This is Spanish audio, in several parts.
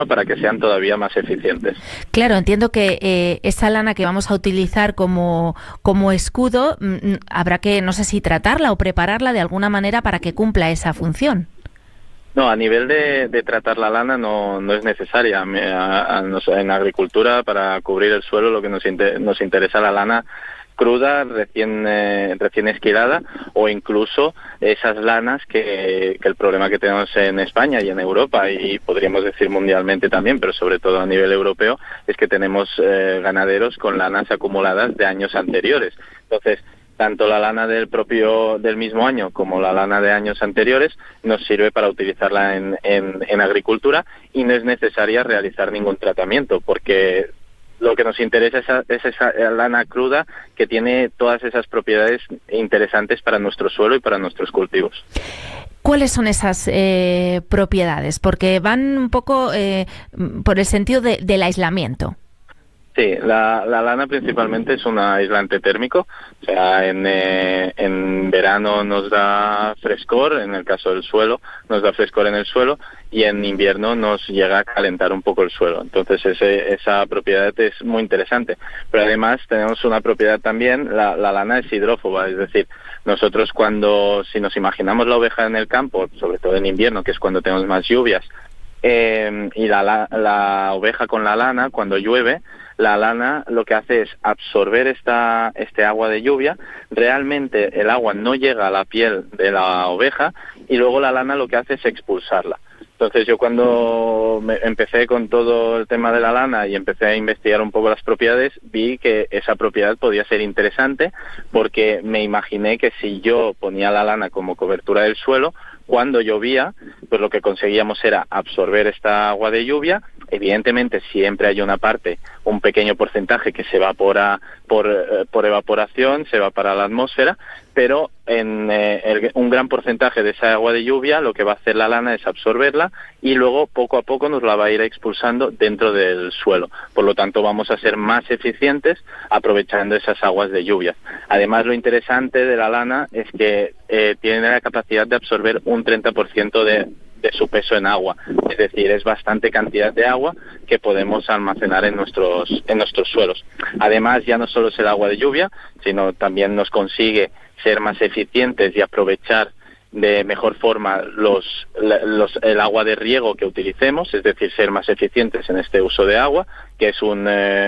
para que sean todavía más eficientes. Claro, entiendo que esa lana que vamos a utilizar como escudo, habrá que, no sé si tratarla o prepararla de alguna manera para que cumpla esa función. No, a nivel de tratar la lana no es necesaria. En agricultura, para cubrir el suelo, lo que nos interesa la lana cruda, recién esquilada, o incluso esas lanas que el problema que tenemos en España y en Europa, y podríamos decir mundialmente también, pero sobre todo a nivel europeo, es que tenemos ganaderos con lanas acumuladas de años anteriores. Entonces, tanto la lana del mismo año como la lana de años anteriores nos sirve para utilizarla en agricultura, y no es necesaria realizar ningún tratamiento, porque lo que nos interesa es esa lana cruda que tiene todas esas propiedades interesantes para nuestro suelo y para nuestros cultivos. ¿Cuáles son esas propiedades? Porque van un poco por el sentido del aislamiento. Sí, la lana principalmente es un aislante térmico, o sea, en verano nos da frescor, en el caso del suelo, nos da frescor en el suelo, y en invierno nos llega a calentar un poco el suelo. Entonces esa propiedad es muy interesante. Pero además tenemos una propiedad también, la lana es hidrófoba, es decir, nosotros si nos imaginamos la oveja en el campo, sobre todo en invierno, que es cuando tenemos más lluvias, y la oveja con la lana, cuando llueve, la lana lo que hace es absorber este agua de lluvia. Realmente el agua no llega a la piel de la oveja, y luego la lana lo que hace es expulsarla. Entonces yo cuando empecé con todo el tema de la lana y empecé a investigar un poco las propiedades, vi que esa propiedad podía ser interesante, porque me imaginé que si yo ponía la lana como cobertura del suelo, cuando llovía, pues lo que conseguíamos era absorber esta agua de lluvia. Evidentemente siempre hay una parte, un pequeño porcentaje que se evapora por evaporación, se va para la atmósfera, pero un gran porcentaje de esa agua de lluvia lo que va a hacer la lana es absorberla, y luego poco a poco nos la va a ir expulsando dentro del suelo. Por lo tanto, vamos a ser más eficientes aprovechando esas aguas de lluvia. Además, lo interesante de la lana es que tiene la capacidad de absorber un 30% de su peso en agua, es decir, es bastante cantidad de agua que podemos almacenar en nuestros suelos. Además, ya no solo es el agua de lluvia, sino también nos consigue ser más eficientes y aprovechar de mejor forma el agua de riego que utilicemos, es decir, ser más eficientes en este uso de agua, que es un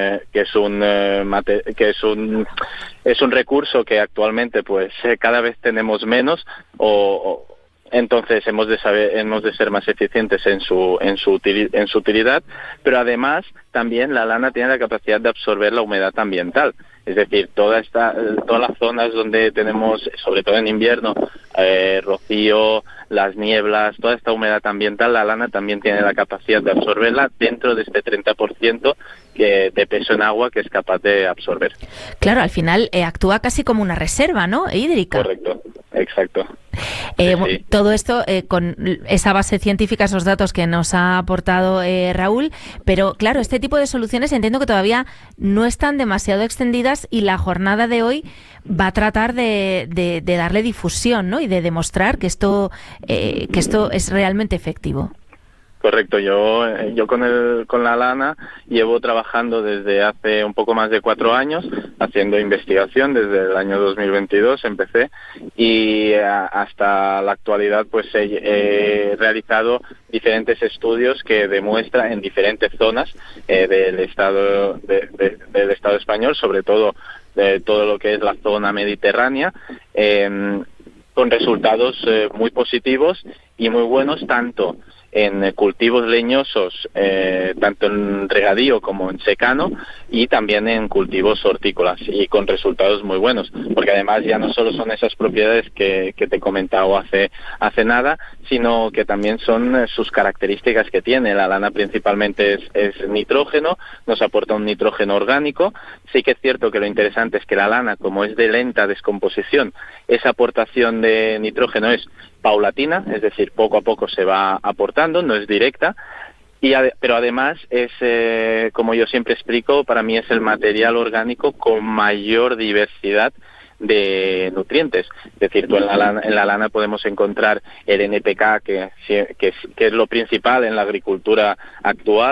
recurso que actualmente pues cada vez tenemos menos, entonces hemos de ser más eficientes en su utilidad. Pero además también la lana tiene la capacidad de absorber la humedad ambiental. Es decir, todas las zonas donde tenemos, sobre todo en invierno, rocío, las nieblas, toda esta humedad ambiental, la lana también tiene la capacidad de absorberla dentro de este 30% de peso en agua que es capaz de absorber. Claro, al final actúa casi como una reserva, ¿no? Hídrica. Correcto, exacto. Sí. Todo esto con esa base científica, esos datos que nos ha aportado Raúl, pero claro, este tipo de soluciones entiendo que todavía no están demasiado extendidas, y la jornada de hoy va a tratar de darle difusión, ¿no? Y de demostrar que esto es realmente efectivo. Correcto, yo con la lana llevo trabajando desde hace un poco más de 4 años, haciendo investigación. Desde el año 2022 empecé, y hasta la actualidad pues he realizado diferentes estudios que demuestran en diferentes zonas del estado español, sobre todo de todo lo que es la zona mediterránea, con resultados muy positivos y muy buenos, tanto en cultivos leñosos, tanto en regadío como en secano, y también en cultivos hortícolas, y con resultados muy buenos, porque además ya no solo son esas propiedades que te he comentado hace nada, sino que también son sus características que tiene. La lana principalmente es nitrógeno, nos aporta un nitrógeno orgánico. Sí que es cierto que lo interesante es que la lana, como es de lenta descomposición, esa aportación de nitrógeno es paulatina, es decir, poco a poco se va aportando, no es directa, pero además es, como yo siempre explico, para mí es el material orgánico con mayor diversidad de nutrientes. Es decir, tú en la lana podemos encontrar el NPK, que es lo principal en la agricultura actual,